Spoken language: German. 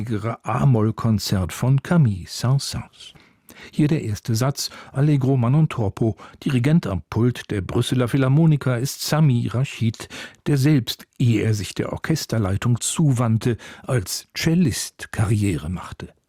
A-Moll-Konzert von Camille Saint-Saëns. Hier der erste Satz, Allegro ma non troppo. Dirigent am Pult der Brüsseler Philharmoniker ist Sami Rashid, der selbst, ehe er sich der Orchesterleitung zuwandte, als Cellist Karriere machte.